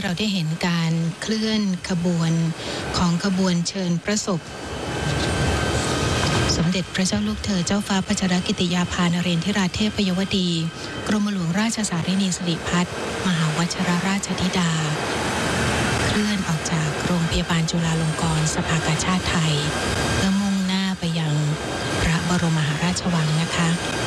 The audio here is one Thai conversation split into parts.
เราได้เห็นการเคลื่อนขบวนของขบวนเชิญพระศพสมเด็จพระเจ้าลูกเธอเจ้าฟ้าพัชรกิติยาภานเรนทิราเทพยวดีกรมหลวงราชสารินีสิริพัฒน์มหาวชิรราชธิดาเคลื่อนออกจากโรงพยาบาลจุฬาลงกรณ์สภากาชาดไทยเพื่อมุ่งหน้าไปยังพระบรมมหาราชวังนะคะ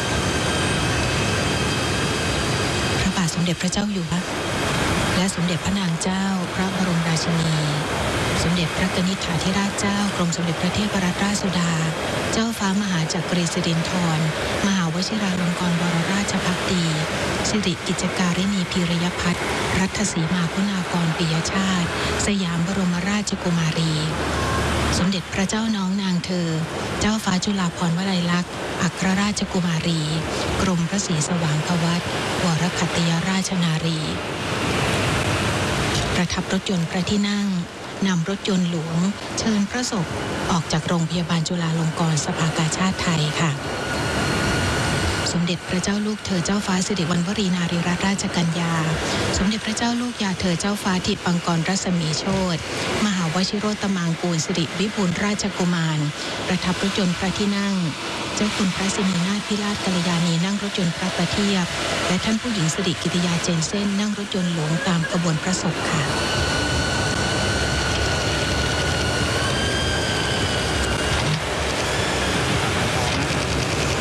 พระบาทสมเด็จพระเจ้าอยู่หัวและสมเด็จพระนางเจ้าพระบรมราชินีสมเด็จพระกนิษฐาธิราชเจ้ากรมสมเด็จพระเทพรัตนราชสุดาเจ้าฟ้ามหาจักรีสิรินธรมหาวชิราลงกรณ์บรมราชภักดีสิริกิจการิณีพีรยพัฒน์รัตศรีมาคุณากรปิยชาติสยามบรมราชกุมารีสมเด็จพระเจ้าน้องนางเธอเจ้าฟ้าจุฬาภรณ์วลัยลักษณ์อัครราชกุมารีกรมพระศรีสว่างควัตรวรคัตติยราชนารีประทับรถยนต์พระที่นั่งนำรถยนต์หลวงเชิญพระศพออกจากโรงพยาบาลจุฬาลงกรณ์สภากาชาดไทยค่ะสมเด็จพระเจ้าลูกเธอเจ้าฟ้าสิริวัณวรีนารีรัตนราชกัญญาสมเด็จพระเจ้าลูกยาเธอเจ้าฟ้าทิปังกรรัศมีโชติมหาวชิโรตมังกูลสิริวิบูลย์ราชกุมารประทับรถยนต์พระที่นั่งเจ้าคุณพระสินีนาถพิราชกัลยาณีนั่งรถยนต์พระประเทียบและท่านผู้หญิงสิริกิติยาเจนเซ่นนั่งรถยนต์หลวงตามขบวนพระศพค่ะ